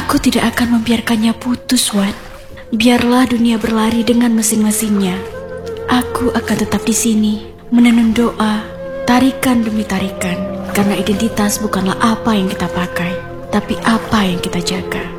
Aku tidak akan membiarkannya putus, Wan. Biarlah dunia berlari dengan mesin-mesinnya. Aku akan tetap di sini, menenun doa, tarikan demi tarikan. Karena identitas bukanlah apa yang kita pakai, tapi apa yang kita jaga.